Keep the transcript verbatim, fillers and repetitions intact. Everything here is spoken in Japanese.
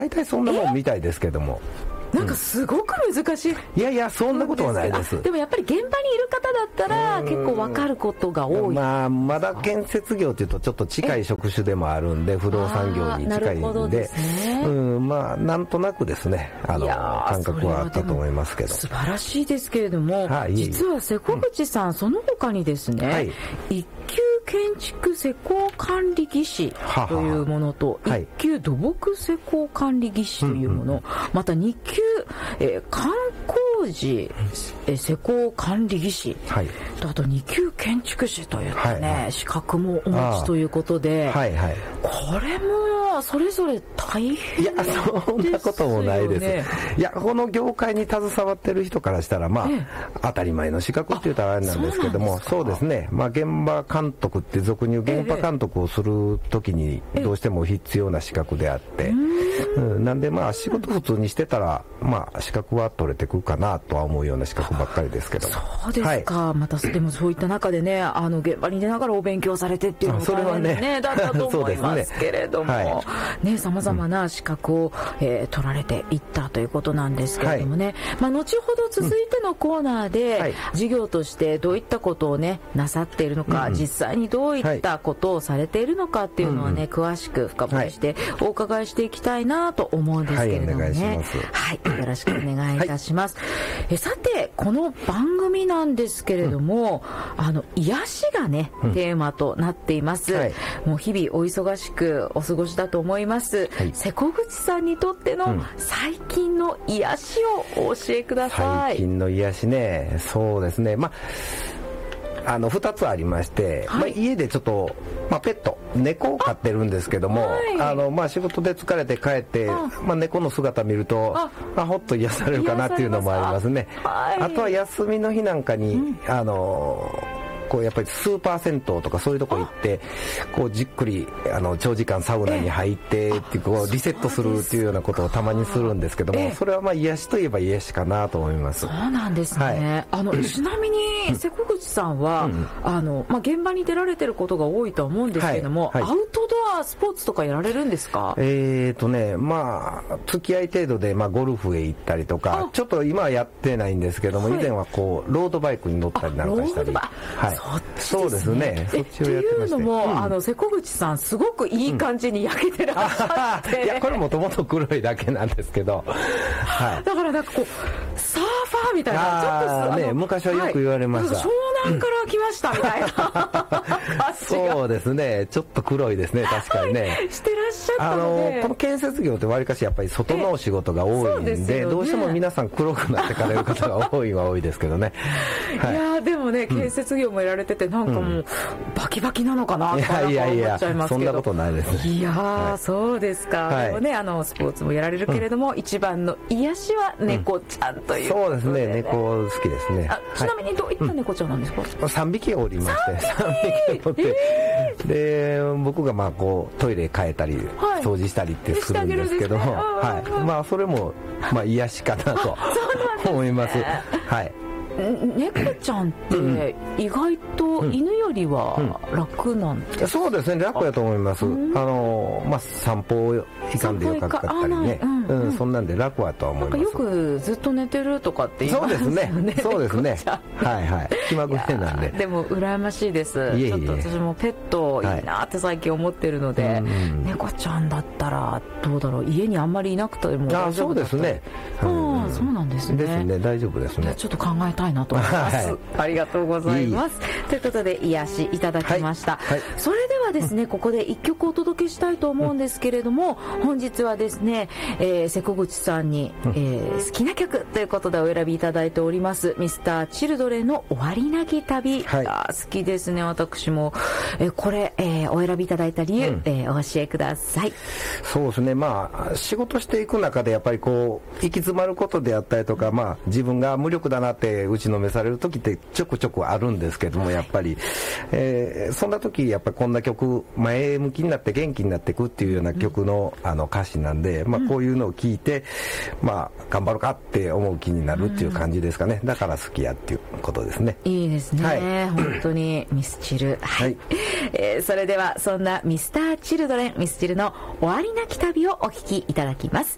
大体そんなもんみたいですけども、 なんかすごく難しい、 うん、いやいやそんなことはないです。 でもやっぱり現場にいる方だったら結構分かることが多い。 まあまだ建設業というとちょっと近い職種でもあるんで、不動産業に近いん で, で、ね、うん、まあなんとなくですね、あの感覚はあったと思いますけど。 素晴らしいですけれども、はい、実は瀬古口さん、うん、その他にですね、はい、一級建築施工管理技師というものと、はは、一級土木施工管理技師というもの、はい、また二級、えー、観光時、えー、施工管理技師、はい、あと二級建築士といったね、はいはい、資格もお持ちということで、はいはい、これもそれぞれ大変ですよね。 いやそんなこともないです。いやこの業界に携わってる人からしたらまあ、ええ、当たり前の資格って言ったらあれなんですけども、そうですね、まあ、現場監督って俗に言う現場監督をするときにどうしても必要な資格であって、うん、なんでまあ仕事普通にしてたらまあ資格は取れてくるかなとは思うような資格ばっかりですけども。 そうですか、はい、またでもそういった中でね、あの現場に出ながらお勉強されてっていうのも大変、ね、ね、だったと思いますけれども、さまざまな資格を、えー、取られていったということなんですけれどもね、はい、まあ、後ほど続いてのコーナーで、うんはい、事業としてどういったことをねなさっているのか、うん、実際にどういったことをされているのかっていうのはね、うん、詳しく深掘りしてお伺いしていきたいなと思うんですけれどもね、はい、お願いします。はい、よろしくお願いいたします。はい、えさてこの番組なんですけれども、うん、あの癒しがね、うん、テーマとなっています。はい、もう日々お忙しくお過ごしだと思います。はい、瀬古口さんにとっての最近の癒しをお教えください。 最近の癒しね、そうですね、まああのふたつありまして、はい、まあ、家でちょっと、まあ、ペット猫を飼ってるんですけども、あ、はい、あのまあ、仕事で疲れて帰って、まあ、猫の姿見るとああほっと癒されるかなっていうのもありますね。あ、はい、あとは休みの日なんかに、うん、あのこうやっぱりスーパー銭湯とかそういうとこ行ってこうじっくりあの長時間サウナに入ってっていうこうリセットするっていうようなことをたまにするんですけども、それはまあ癒しといえば癒しかなと思います。 そうなんですね。はい、あのちなみに瀬古口さんは、うん、あのまあ、現場に出られてることが多いと思うんですけれども、はいはい、アウトドアスポーツとかやられるんですか？ えーとねまあ付き合い程度で、まあ、ゴルフへ行ったりとか、ちょっと今はやってないんですけども、はい、以前はこうロードバイクに乗ったりなんかしたり、はい、そうですね。そっちをやってまして。っていうのも、うん、あの瀬古口さんすごくいい感じに焼けてらっしゃって、うん、 いやこれもともと黒いだけなんですけど、 はい、だからなんかこうサーファーみたいな、ちょっとね昔はよく言われました。 はい、湘南から来ましたみたいな感じが。 そうですね。ちょっと黒いですね、確かにね。 してらっしゃったので、 あのこの建設業ってわりかしやっぱり外のお仕事が多いん で, で、ね、どうしても皆さん黒くなってかれる方が多いは多いですけどね。 はい、いやでもね建設業もやられてて、なんかもう、うん、バキバキなのかなとか思っちゃいますけど。いやいやいやそんなことないです。 いや、はい、そうですか。はい、でもねあのスポーツもやられるけれども、うん、一番の癒しは猫ちゃんということで、ね、 そうですね。猫好きですね。 あ、ちなみにどういった猫ちゃんなんですか？ うん、さんびきおりましてさんびきおって、えー、で僕がまあこうトイレ変えたり、はい、掃除したりってするんですけども、ね、はい、まあそれもまあ癒しかなと思います。はい。 猫ちゃんって意外と犬よりは楽なんですか？うんうん、 そうですね、楽やと思います。あの、まあ、散歩いかんでよかったりね、うんうん、そんなんで楽やとは思います。 なんかよくずっと寝てるとかって言いますよね。 そうですね。そうですね。はいはい。気まぐれなんで。 でも羨ましいです。いえいえ、ちょっと私もペットいいなって最近思ってるので、はい、猫ちゃんだったらどうだろう、家にあんまりいなくても大丈夫だった。あ、そうですね。うん、そうなんですね。 ですね、大丈夫ですね。 ちょっと考えたいなと思います。はい、ありがとうございます。いいということで癒しいただきました。はいはい、それではですね、ここで一曲お届けしたいと思うんですけれども、うん、本日はですね、えー、瀬古口さんに、えー、好きな曲ということでお選びいただいております、ミスターチルドレンの終わりなき旅。はい、あ、好きですね、私も。えー、これ、えー、お選びいただいた理由、うん、えー、お教えください。 そうですね、まあ仕事していく中でやっぱりこう行き詰まることであったりとか、うん、まあ自分が無力だなって打ちのめされる時ってちょくちょくあるんですけども、やっぱり、えー、そんな時やっぱりこんな曲、前向きになって元気になっていくっていうような曲の、うん、あの歌詞なんで、まあ、こういうのを聞いて、うん、まあ頑張るかって思う気になるっていう感じですかね。だから好きやっていうことですね。 いいですね、はい、本当にミスチル、はい、えー、それではそんなミスターチルドレン、ミスチルの終わりなき旅をお聴きいただきます。